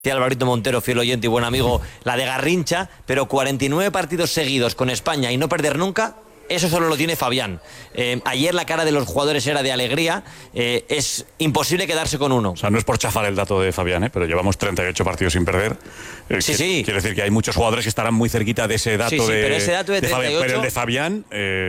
Alvarito Montero, fiel oyente y buen amigo, la de Garrincha, pero 49 partidos seguidos con España y no perder nunca, eso solo lo tiene Fabián. Ayer la cara de los jugadores era de alegría, es imposible quedarse con uno. O sea, no es por chafar el dato de Fabián, pero llevamos 38 partidos sin perder. Sí. Quiere decir que hay muchos jugadores que estarán muy cerquita de ese dato, pero ese dato de 38, Fabián. Pero el de Fabián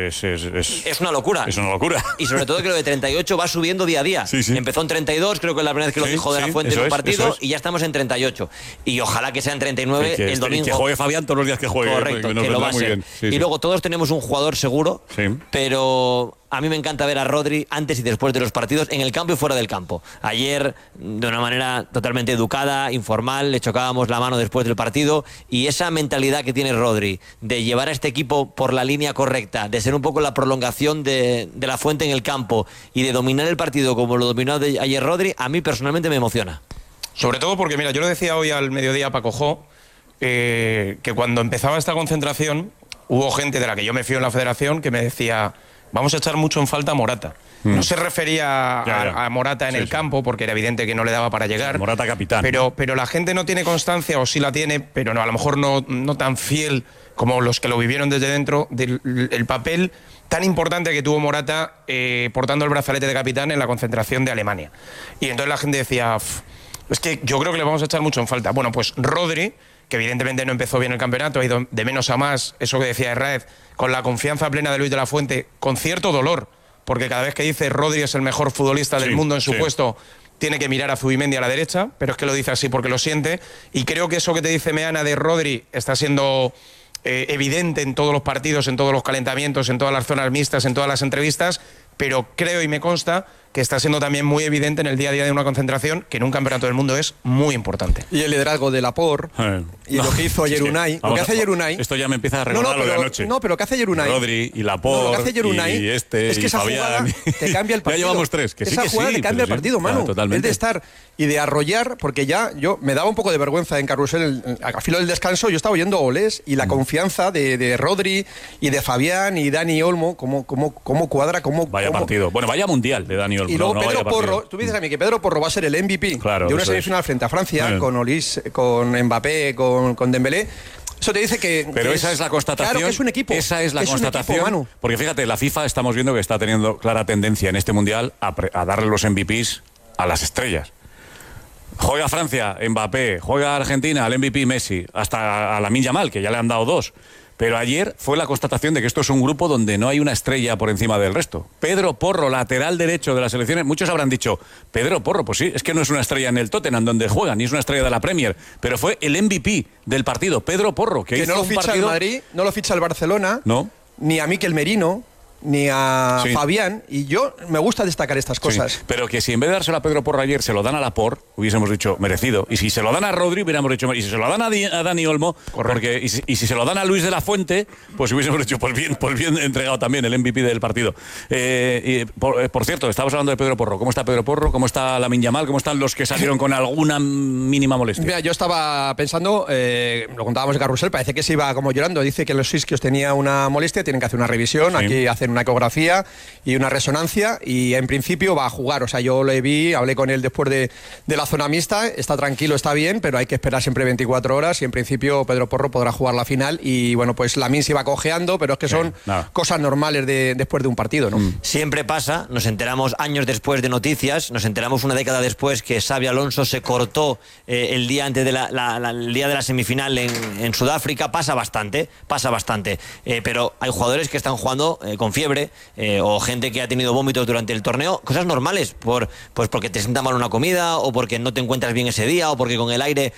es una locura. Es una locura. Y sobre todo que lo de 38 va subiendo día a día. Sí. Empezó en 32, creo que es la primera vez que lo dijo de la Fuente en un partido, y ya estamos en 38. Y ojalá que sean 39 el domingo. Y que juegue Fabián todos los días que juegue. Correcto, que lo va a ser. Y luego todos tenemos un jugador seguro, pero a mí me encanta ver a Rodri antes y después de los partidos, en el campo y fuera del campo. Ayer, de una manera totalmente educada, informal, le chocábamos la mano después del partido, y esa mentalidad que tiene Rodri de llevar a este equipo por la línea correcta, de ser un poco la prolongación de la Fuente en el campo y de dominar el partido como lo dominó ayer Rodri, a mí personalmente me emociona. Sobre todo porque, mira, yo lo decía hoy al mediodía a Paco Jo, que cuando empezaba esta concentración hubo gente de la que yo me fío en la federación que me decía: vamos a echar mucho en falta a Morata. No se refería a Morata en el campo, porque era evidente que no le daba para llegar. Morata capitán. Pero la gente no tiene constancia, o sí la tiene, pero no, a lo mejor no tan fiel como los que lo vivieron desde dentro, del papel tan importante que tuvo Morata portando el brazalete de capitán en la concentración de Alemania. Y entonces la gente decía: es que yo creo que le vamos a echar mucho en falta. Bueno, pues Rodri, que evidentemente no empezó bien el campeonato, ha ido de menos a más, eso que decía Herráez, con la confianza plena de Luis de la Fuente, con cierto dolor, porque cada vez que dice Rodri es el mejor futbolista del mundo en su puesto, tiene que mirar a Zubimendi a la derecha, pero es que lo dice así porque lo siente, y creo que eso que te dice Meana de Rodri está siendo evidente en todos los partidos, en todos los calentamientos, en todas las zonas mixtas, en todas las entrevistas, pero creo y me consta que está siendo también muy evidente en el día a día de una concentración, que en un campeonato del mundo es muy importante. Y el liderazgo de Laporte, y lo que hizo ayer Unai. Lo que hace ayer Unai... Esto ya me empieza a recordar lo de anoche. No, pero lo que hace ayer Unai... Rodri y Laporte, lo que hace ayer Unai es que esa jugada te cambia el partido. Ya llevamos tres. Esa jugada te cambia el partido, Manu. Totalmente. Es de estar y de arrollar, porque ya yo me daba un poco de vergüenza en Carrusel, a filo del descanso, yo estaba oyendo goles, y la confianza de Rodri y de Fabián y Dani Olmo, cómo cuadra, Vaya partido. Bueno, vaya mundial de Dani Olmo. Y luego Pedro Porro, tú me dices a mí que Pedro Porro va a ser el MVP de una semifinal frente a Francia, con con Mbappé, con Dembélé. Eso te dice que... Pero esa es la constatación. Claro que es un equipo. Esa es la constatación. Equipo, Manu. Porque fíjate, la FIFA estamos viendo que está teniendo clara tendencia en este mundial a darle los MVPs a las estrellas. Juega Francia, Mbappé. Juega Argentina, el MVP Messi. Hasta a Lamine Yamal, que ya le han dado 2. Pero ayer fue la constatación de que esto es un grupo donde no hay una estrella por encima del resto. Pedro Porro, lateral derecho de las selecciones. Muchos habrán dicho: Pedro Porro, pues sí, es que no es una estrella en el Tottenham donde juega, ni es una estrella de la Premier, pero fue el MVP del partido, Pedro Porro, que hizo no lo ficha partido... el Madrid, no lo ficha el Barcelona, ni a Mikel Merino, ni a Fabián, y yo me gusta destacar estas cosas. Pero que si en vez de dárselo a Pedro Porro ayer se lo dan a Laporte, hubiésemos dicho merecido, y si se lo dan a Rodri hubiéramos dicho, y si se lo dan a Dani Olmo, porque, y si se lo dan a Luis de la Fuente, pues hubiésemos dicho, pues bien entregado también el MVP del partido. Por cierto, estamos hablando de Pedro Porro. ¿Cómo está Pedro Porro? ¿Cómo está Lamine Yamal? ¿Cómo están los que salieron con alguna mínima molestia? Mira, yo estaba pensando, lo contábamos en Carrusel, parece que se iba como llorando, dice que los isquios tenía una molestia, tienen que hacer una revisión, aquí hacen una ecografía y una resonancia, y en principio va a jugar. O sea, yo le vi, hablé con él después de la zona mixta, está tranquilo, está bien, pero hay que esperar siempre 24 horas, y en principio Pedro Porro podrá jugar la final. Y bueno, pues Lamine se iba cojeando, pero es que son cosas normales después de un partido, ¿no? Siempre pasa, nos enteramos años después de noticias, nos enteramos una década después que Xabi Alonso se cortó el día antes de el día de la semifinal en Sudáfrica. Pasa bastante, pero hay jugadores que están jugando con fiebre, o gente que ha tenido vómitos durante el torneo, cosas normales, pues porque te sienta mal una comida, o porque no te encuentras bien ese día, o porque con el aire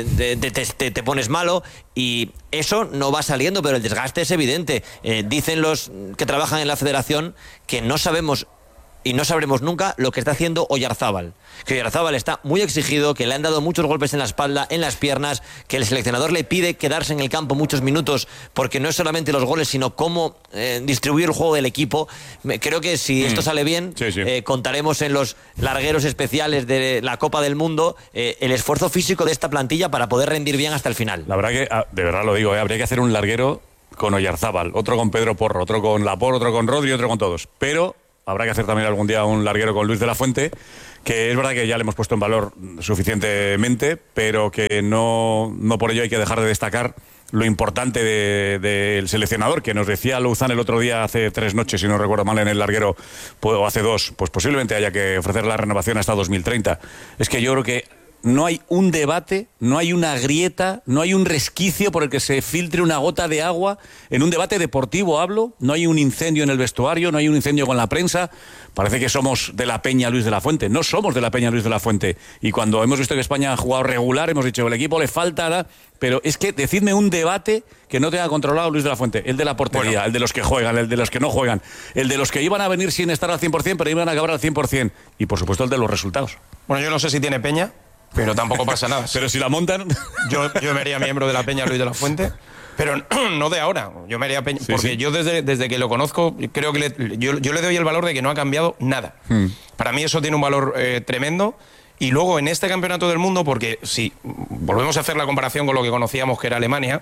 te pones malo, y eso no va saliendo, pero el desgaste es evidente. Dicen los que trabajan en la federación que no sabemos y no sabremos nunca lo que está haciendo Oyarzábal. Que Oyarzábal está muy exigido, que le han dado muchos golpes en la espalda, en las piernas, que el seleccionador le pide quedarse en el campo muchos minutos, porque no es solamente los goles, sino cómo distribuir el juego del equipo. Creo que si esto sale bien, contaremos en los largueros especiales de la Copa del Mundo el esfuerzo físico de esta plantilla para poder rendir bien hasta el final. La verdad que, de verdad lo digo, habría que hacer un larguero con Oyarzábal, otro con Pedro Porro, otro con Laporte, otro con Rodri, otro con todos. Pero habrá que hacer también algún día un larguero con Luis de la Fuente, que es verdad que ya le hemos puesto en valor suficientemente, pero que no por ello hay que dejar de destacar lo importante del seleccionador, que nos decía Louzán el otro día, hace 3 noches, si no recuerdo mal, en el larguero, o hace 2, pues posiblemente haya que ofrecer la renovación hasta 2030. Es que yo creo que no hay un debate, no hay una grieta, no hay un resquicio por el que se filtre una gota de agua. En un debate deportivo hablo, no hay un incendio en el vestuario, no hay un incendio con la prensa. Parece que somos de la Peña Luis de la Fuente. No somos de la Peña Luis de la Fuente. Y cuando hemos visto que España ha jugado regular, hemos dicho, el equipo le falta... Pero es que decidme un debate que no tenga controlado Luis de la Fuente. El de la portería, bueno, el de los que juegan, el de los que no juegan, el de los que iban a venir sin estar al 100%, pero iban a acabar al 100%. Y, por supuesto, el de los resultados. Bueno, yo no sé si tiene Peña, pero tampoco pasa nada. Pero si la montan... Yo me haría miembro de la Peña Luis de la Fuente, pero no de ahora. Yo me haría Peña, porque yo desde que lo conozco, creo que yo le doy el valor de que no ha cambiado nada. Para mí eso tiene un valor tremendo. Y luego en este campeonato del mundo, porque si volvemos a hacer la comparación con lo que conocíamos que era Alemania,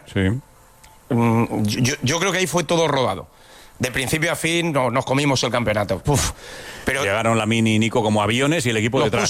yo creo que ahí fue todo rodado. De principio a fin nos comimos el campeonato. Pero llegaron Lamine y Nico como aviones y el equipo detrás.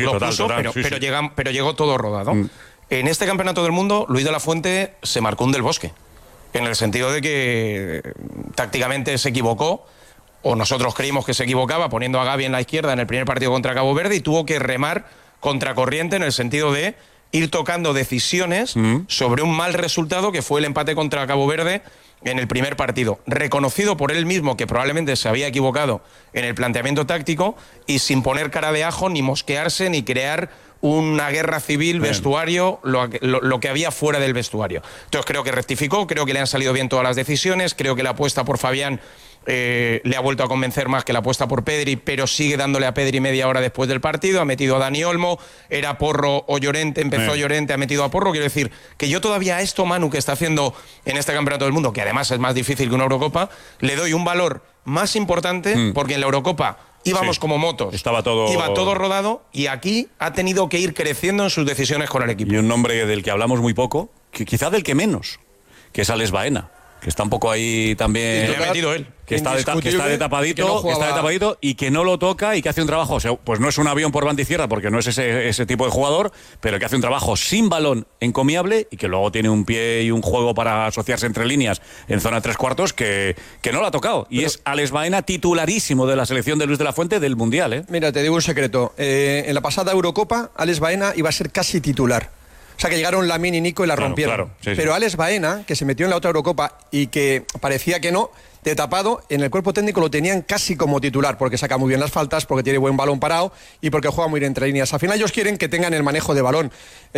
Pero llegó todo rodado. En este campeonato del mundo, Luis de la Fuente se marcó un Del Bosque, en el sentido de que tácticamente se equivocó, o nosotros creímos que se equivocaba poniendo a Gavi en la izquierda en el primer partido contra Cabo Verde, y tuvo que remar contracorriente en el sentido de ir tocando decisiones sobre un mal resultado que fue el empate contra Cabo Verde en el primer partido, reconocido por él mismo que probablemente se había equivocado en el planteamiento táctico, y sin poner cara de ajo, ni mosquearse, ni crear una guerra civil, vestuario, lo que había fuera del vestuario. Entonces creo que rectificó, creo que le han salido bien todas las decisiones, creo que la apuesta por Fabián le ha vuelto a convencer más que la apuesta por Pedri, pero sigue dándole a Pedri media hora después del partido. Ha metido a Dani Olmo, era Porro o Llorente, empezó Llorente, ha metido a Porro. Quiero decir que yo todavía a esto, Manu, que está haciendo en este campeonato del mundo, que además es más difícil que una Eurocopa, le doy un valor más importante, porque en la Eurocopa íbamos como motos, iba todo rodado, y aquí ha tenido que ir creciendo en sus decisiones con el equipo. Y un nombre del que hablamos muy poco, que quizá del que menos, que es Alex Baena, que está un poco ahí también... Le ha metido él. Que está de tapadito y que no lo toca y que hace un trabajo, o sea, pues no es un avión por banda izquierda porque no es ese tipo de jugador, pero que hace un trabajo sin balón encomiable y que luego tiene un pie y un juego para asociarse entre líneas en zona 3/4 que no lo ha tocado. Y es Alex Baena, titularísimo de la selección de Luis de la Fuente del Mundial, ¿eh? Mira, te digo un secreto. En la pasada Eurocopa, Alex Baena iba a ser casi titular. O sea, que llegaron Lamine y Nico y la rompieron. Pero Alex Baena, que se metió en la otra Eurocopa y que parecía que no, de tapado, en el cuerpo técnico lo tenían casi como titular, porque saca muy bien las faltas, porque tiene buen balón parado y porque juega muy bien entre líneas. Al final ellos quieren que tengan el manejo de balón.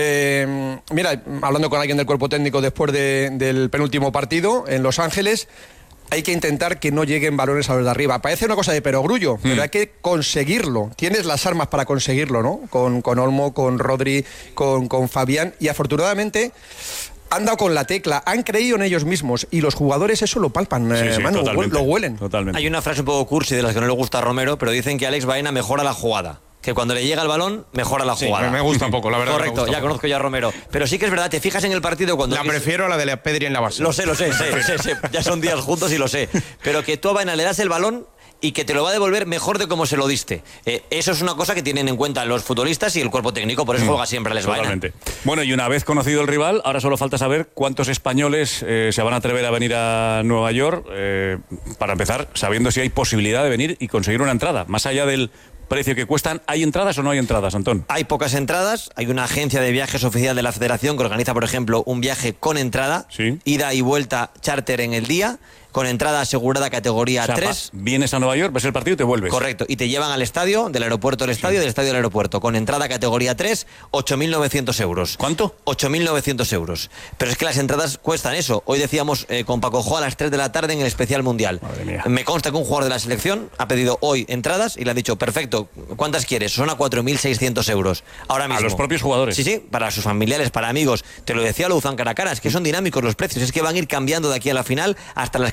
Mira, hablando con alguien del cuerpo técnico después del penúltimo partido en Los Ángeles, hay que intentar que no lleguen balones a los de arriba. Parece una cosa de perogrullo, pero hay que conseguirlo. Tienes las armas para conseguirlo, ¿no? Con Olmo, con Rodri, con Fabián, y afortunadamente han dado con la tecla, han creído en ellos mismos, y los jugadores eso lo palpan, Manu, lo huelen. Totalmente. Hay una frase un poco cursi de las que no le gusta a Romero, pero dicen que Alex Baena mejora la jugada. Que cuando le llega el balón, mejora la jugada. Me gusta un poco, la verdad. Correcto, ya conozco ya a Romero. Pero sí que es verdad, te fijas en el partido cuando... prefiero a la de la Pedri en la Barça. Lo sé. Ya son días juntos y lo sé. Pero que tú a Baena le das el balón y que te lo va a devolver mejor de como se lo diste. Eso es una cosa que tienen en cuenta los futbolistas y el cuerpo técnico, por eso juega siempre Alex Baena. Totalmente. Bueno, y una vez conocido el rival, ahora solo falta saber cuántos españoles se van a atrever a venir a Nueva York, para empezar, sabiendo si hay posibilidad de venir y conseguir una entrada, más allá del precio que cuestan. ¿Hay entradas o no hay entradas, Antón? Hay pocas entradas. Hay una agencia de viajes oficial de la Federación que organiza, por ejemplo, un viaje con entrada, ida y vuelta charter en el día, con entrada asegurada categoría 3. Vienes a Nueva York, ves el partido y te vuelves. Correcto, y te llevan al estadio, del aeropuerto al estadio, del estadio al aeropuerto, con entrada categoría 3, 8.900 euros. ¿Cuánto? 8.900 euros. Pero es que las entradas cuestan eso. Hoy decíamos con Paco Jo a las 3 de la tarde en el especial mundial. Madre mía. Me consta que un jugador de la selección ha pedido hoy entradas y le han dicho, perfecto, ¿cuántas quieres? Son a 4.600 euros. Ahora mismo. A los propios jugadores. Sí, para sus familiares, para amigos. Te lo decía Louzán cara a cara, es que son dinámicos los precios, es que van a ir cambiando de aquí a la final hasta las que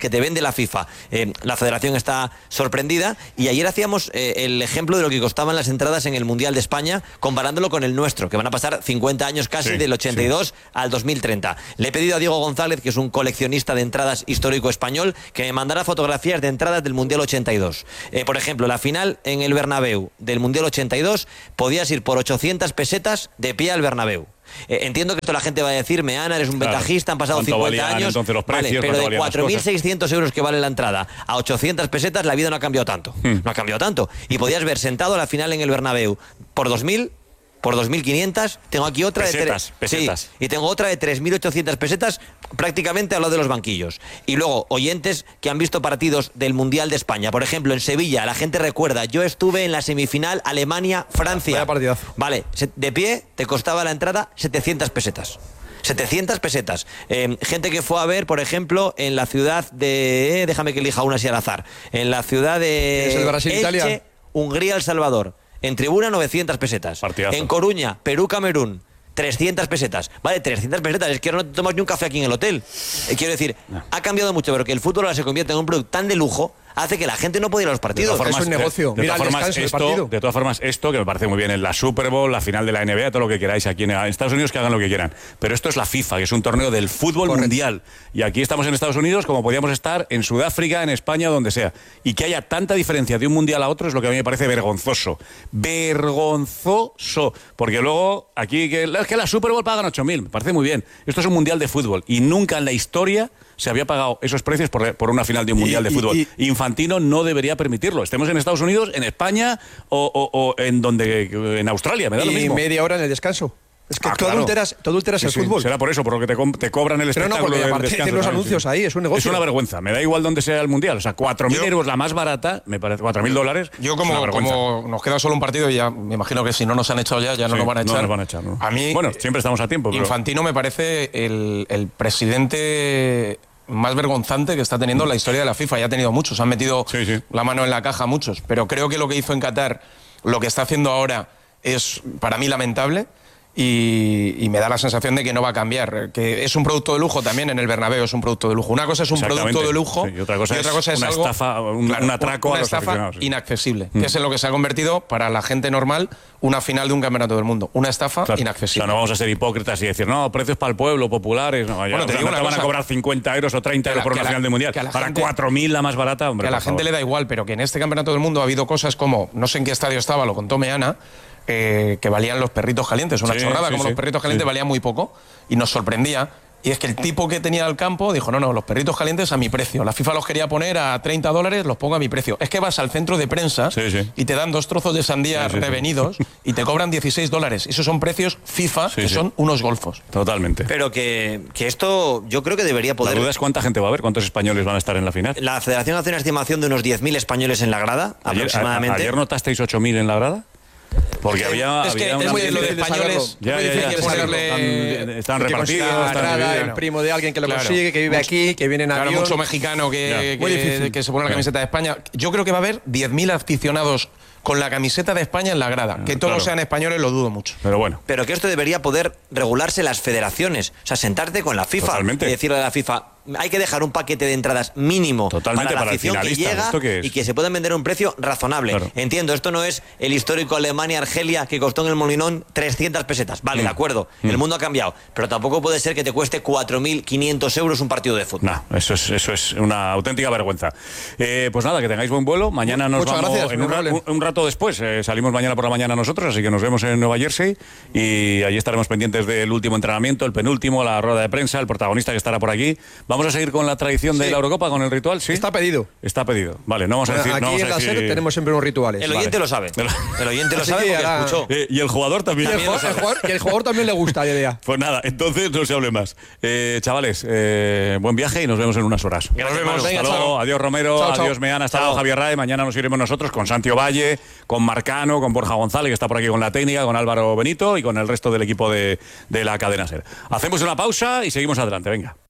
que te vende la FIFA. La Federación está sorprendida y ayer hacíamos el ejemplo de lo que costaban las entradas en el Mundial de España comparándolo con el nuestro, que van a pasar 50 años casi, del 82 al 2030. Le he pedido a Diego González, que es un coleccionista de entradas histórico español, que me mandara fotografías de entradas del Mundial 82. Por ejemplo, la final en el Bernabéu del Mundial 82 podías ir por 800 pesetas de pie al Bernabéu. Entiendo que toda la gente va a decir, Meana, eres un ventajista, han pasado 50 años. Entonces los precios, vale, pero de 4.600 euros que vale la entrada a 800 pesetas, la vida no ha cambiado tanto. No ha cambiado tanto. Y podías ver sentado a la final en el Bernabéu por 2.000, por 2.500. Tengo aquí otra pesetas. Sí, y tengo otra de 3.800 pesetas prácticamente al lado de los banquillos. Y luego, oyentes que han visto partidos del Mundial de España. Por ejemplo, en Sevilla, la gente recuerda, yo estuve en la semifinal Alemania-Francia. Vaya partidazo. Vale, de pie te costaba la entrada 700 pesetas. 700 pesetas. Gente que fue a ver, por ejemplo, en la ciudad de... déjame que elija una así al azar. En la ciudad de... ¿Es el Brasil-Italia? Elche, Hungría-El Salvador. En tribuna 900 pesetas. Partidazo. En Coruña, Perú-Camerún, 300 pesetas. Vale, 300 pesetas. Es que ahora no te tomas ni un café aquí en el hotel. Quiero decir, ha cambiado mucho, pero que el fútbol ahora se convierte en un producto tan de lujo, hace que la gente no pueda ir a los partidos. Es un negocio. De todas formas, esto que me parece muy bien en la Super Bowl, la final de la NBA, todo lo que queráis aquí en Estados Unidos, que hagan lo que quieran. Pero esto es la FIFA, que es un torneo del fútbol mundial. Y aquí estamos en Estados Unidos como podíamos estar en Sudáfrica, en España, donde sea. Y que haya tanta diferencia de un mundial a otro es lo que a mí me parece vergonzoso. Vergonzoso. Porque luego aquí, es que la Super Bowl pagan 8.000. Me parece muy bien. Esto es un mundial de fútbol. Y nunca en la historia se había pagado esos precios por una final de un mundial de fútbol. Infantino no debería permitirlo. Estemos en Estados Unidos, en España o en Australia, me da lo mismo. Y media hora en el descanso. Es que tú claro. adulteras el fútbol. Será por eso, por lo que te cobran el espectáculo. Pero no, porque aparte descanso, los anuncios ahí, es un negocio. Es una vergüenza. Me da igual donde sea el mundial. O sea, 4.000 euros la más barata, me parece, $4.000. Yo como nos queda solo un partido y ya me imagino que si no nos han echado ya no nos van a echar. No nos van a echar, ¿no? A mí, bueno, siempre estamos a tiempo. Pero... Infantino me parece el presidente más vergonzante que está teniendo la historia de la FIFA. Ya ha tenido muchos, han metido la mano en la caja muchos, pero creo que lo que hizo en Qatar, lo que está haciendo ahora, es para mí lamentable. Y me da la sensación de que no va a cambiar, que es un producto de lujo también en el Bernabéu, es un producto de lujo. Una cosa es un producto de lujo y otra cosa es una algo, estafa, un atraco a los aficionados. Inaccesible, que es en lo que se ha convertido para la gente normal una final de un campeonato del mundo. Una estafa inaccesible. O sea, no vamos a ser hipócritas y decir, no, precios para el pueblo, populares. No, ya, te van a cobrar 50 euros o 30 euros por una final del mundial. Para 4.000 la más barata, hombre. Que a la gente le da igual, pero que en este campeonato del mundo ha habido cosas como, no sé en qué estadio estaba, lo contó Meana, que valían los perritos calientes, una chorrada, como los perritos calientes valían muy poco y nos sorprendía. Y es que el tipo que tenía el campo dijo, no, los perritos calientes a mi precio. La FIFA los quería poner a $30, los pongo a mi precio. Es que vas al centro de prensa y te dan 2 trozos de sandía revenidos y te cobran $16. Esos son precios FIFA, que son unos golfos. Totalmente. Pero que esto yo creo que debería poder... La duda es cuánta gente va a haber, cuántos españoles van a estar en la final. La Federación hace una estimación de unos 10.000 españoles en la grada, aproximadamente. ¿Ayer notasteis 8.000 en la grada? Porque había es muy lo de españoles. Están repartidos. El primo de alguien que lo consigue, que vive aquí, que viene en avión. Mucho mexicano que se pone la camiseta de España. Yo creo que va a haber 10.000 aficionados con la camiseta de España en la grada. Que todos sean españoles lo dudo mucho. Pero bueno. Pero que esto debería poder regularse las federaciones. O sea, sentarte con la FIFA. Totalmente. Y decirle a la FIFA, hay que dejar un paquete de entradas mínimo para la afición que llega y que se pueden vender a un precio razonable. Claro. Entiendo, esto no es el histórico Alemania-Argelia que costó en el Molinón 300 pesetas. Vale, de acuerdo, el mundo ha cambiado. Pero tampoco puede ser que te cueste 4.500 euros un partido de fútbol. No, eso es una auténtica vergüenza. Pues nada, que tengáis buen vuelo. Mañana nos vamos gracias, un rato después. Salimos mañana por la mañana nosotros, así que nos vemos en Nueva Jersey y allí estaremos pendientes del último entrenamiento, el penúltimo, la rueda de prensa, el protagonista que estará por aquí. Vamos a seguir con la tradición de la Eurocopa, con el ritual, ¿sí? Está pedido. Está pedido. Vale, no vamos a decir... Aquí en la SER tenemos siempre unos rituales. El oyente lo sabe. El oyente lo sabe porque escuchó. Y el jugador también. El jugador también le gusta la idea. Pues nada, entonces no se hable más. Chavales, buen viaje y nos vemos en unas horas. Gracias, hasta luego. Adiós, Romero. Chao. Adiós, Meana. Hasta luego, Javier Rae. Mañana nos iremos nosotros con Santi Ovalle, con Marcano, con Borja González, que está por aquí con la técnica, con Álvaro Benito y con el resto del equipo de la cadena SER. Hacemos una pausa y seguimos adelante. Venga.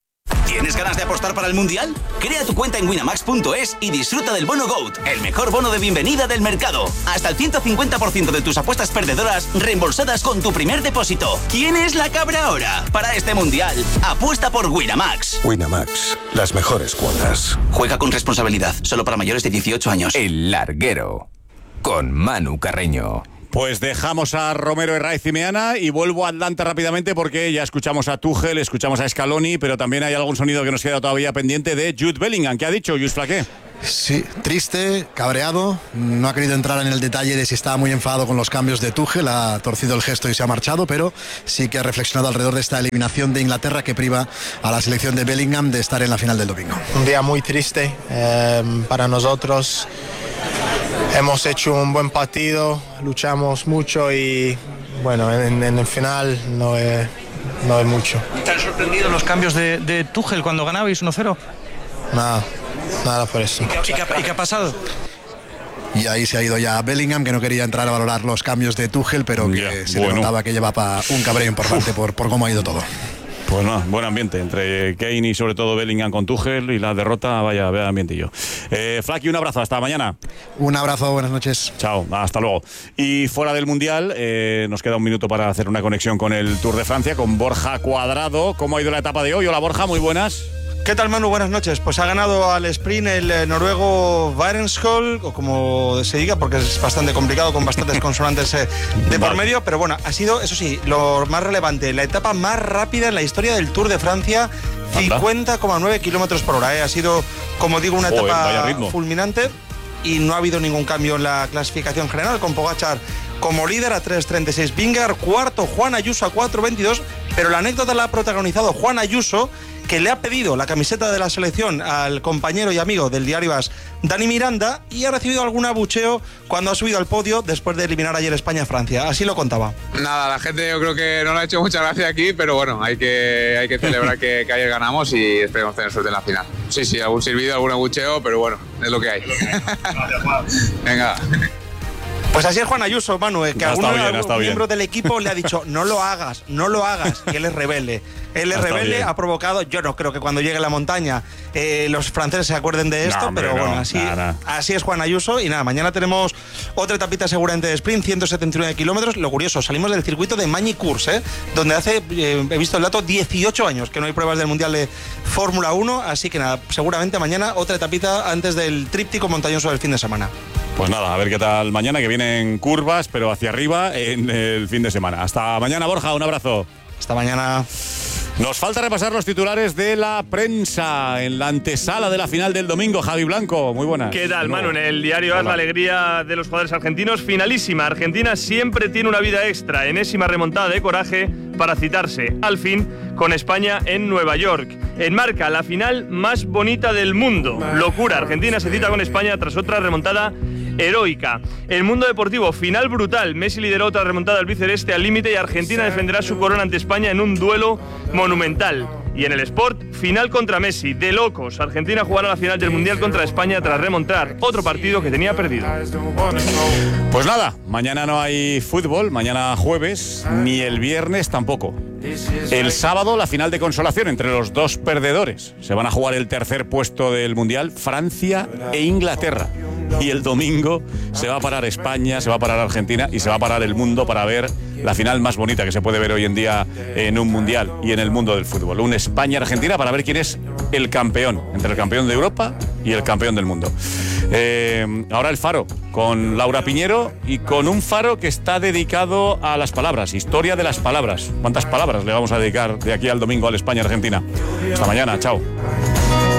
¿Tienes ganas de apostar para el Mundial? Crea tu cuenta en winamax.es y disfruta del bono GOAT, el mejor bono de bienvenida del mercado. Hasta el 150% de tus apuestas perdedoras reembolsadas con tu primer depósito. ¿Quién es la cabra ahora? Para este Mundial, apuesta por Winamax. Winamax, las mejores cuotas. Juega con responsabilidad, solo para mayores de 18 años. El Larguero, con Manu Carreño. Pues dejamos a Romero, Herraiz y Meana y vuelvo a Atlanta rápidamente porque ya escuchamos a Tuchel, escuchamos a Scaloni, pero también hay algún sonido que nos queda todavía pendiente de Jude Bellingham. ¿Qué ha dicho Jules Flaqué? Sí, triste, cabreado, no ha querido entrar en el detalle de si estaba muy enfadado con los cambios de Tuchel, ha torcido el gesto y se ha marchado, pero sí que ha reflexionado alrededor de esta eliminación de Inglaterra que priva a la selección de Bellingham de estar en la final del domingo. Un día muy triste para nosotros. Hemos hecho un buen partido, luchamos mucho y bueno, en el final no es mucho. ¿Te han sorprendido los cambios de Tuchel cuando ganabais 1-0? Nada por eso. ¿Y qué ha pasado? Y ahí se ha ido ya Bellingham, que no quería entrar a valorar los cambios de Tuchel, pero que se le notaba que llevaba un cabreo importante por cómo ha ido todo. Pues no, buen ambiente entre Kane y sobre todo Bellingham con Tuchel y la derrota, vaya ambientillo. Flaky, un abrazo, hasta mañana. Un abrazo, buenas noches. Chao, hasta luego. Y fuera del Mundial, nos queda un minuto para hacer una conexión con el Tour de Francia, con Borja Cuadrado. ¿Cómo ha ido la etapa de hoy? Hola Borja, muy buenas. ¿Qué tal, Manu? Buenas noches. Pues ha ganado al sprint el noruego Varenskol, o como se diga, porque es bastante complicado, con bastantes consonantes de por medio, pero bueno, ha sido, eso sí, lo más relevante, la etapa más rápida en la historia del Tour de Francia, 50,9 kilómetros por hora. Ha sido, como digo, una etapa fulminante y no ha habido ningún cambio en la clasificación general, con Pogačar como líder a 3.36, Vingegaard cuarto, Juan Ayuso a 4.22, pero la anécdota la ha protagonizado Juan Ayuso, que le ha pedido la camiseta de la selección al compañero y amigo del diario AS, Dani Miranda, y ha recibido algún abucheo cuando ha subido al podio después de eliminar ayer España-Francia. Así lo contaba. Nada, la gente yo creo que no le ha hecho mucha gracia aquí, pero bueno, hay que celebrar que ayer ganamos y esperemos tener suerte en la final. Sí, algún silbido, algún abucheo, pero bueno, es lo que hay. Venga. Pues así es Juan Ayuso, Manu, que algún miembro del equipo le ha dicho no lo hagas, y él es rebelde. Ha provocado, yo no creo que cuando llegue a la montaña los franceses se acuerden de esto, pero bueno, así es Juan Ayuso. Y nada, mañana tenemos otra etapita seguramente de sprint, 179 kilómetros. Lo curioso, salimos del circuito de Magny-Cours, donde hace, he visto el dato, 18 años que no hay pruebas del Mundial de Fórmula 1, así que nada, seguramente mañana otra etapita antes del tríptico montañoso del fin de semana. Pues nada, a ver qué tal mañana, que vienen curvas, pero hacia arriba en el fin de semana. Hasta mañana, Borja, un abrazo. Hasta mañana. Nos falta repasar los titulares de la prensa en la antesala de la final del domingo. Javi Blanco, muy buenas. ¿Qué tal, Manu? En el diario AS, la alegría de los jugadores argentinos, finalísima. Argentina siempre tiene una vida extra. Enésima remontada de coraje para citarse, al fin, con España en Nueva York. En Marca, la final más bonita del mundo. Locura, Argentina se cita con España tras otra remontada heroica. El Mundo Deportivo, final brutal. Messi lideró otra remontada albiceleste al límite y Argentina defenderá su corona ante España en un duelo monumental. Y en el Sport, final contra Messi, de locos. Argentina jugará la final del Mundial contra España tras remontar otro partido que tenía perdido. Pues nada, mañana no hay fútbol, mañana jueves, ni el viernes tampoco. El sábado la final de consolación entre los dos perdedores. Se van a jugar el tercer puesto del Mundial, Francia e Inglaterra. Y el domingo se va a parar España, se va a parar Argentina y se va a parar el mundo para ver la final más bonita que se puede ver hoy en día en un mundial y en el mundo del fútbol. Un España-Argentina para ver quién es el campeón, entre el campeón de Europa y el campeón del mundo. Ahora el Faro, con Laura Piñero y con un Faro que está dedicado a las palabras, historia de las palabras. ¿Cuántas palabras le vamos a dedicar de aquí al domingo al España-Argentina? Hasta mañana, chao.